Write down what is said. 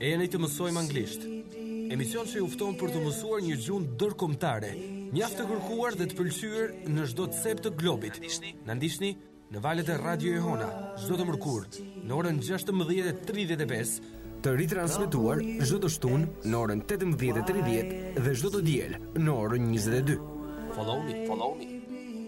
E jeni të mësojmë anglisht. Emision që ju fton për të mësuar një gjuhë ndërkombëtare, mjaft të kërkuar dhe të pëlqyer në çdo cep të globit. Na ndiqni në valët e Radio Jehona çdo të mërkurë në orën 16:35, të ritransmetuar çdo të shtunë në orën 18:30 dhe çdo të diel në orën 22. Follow me.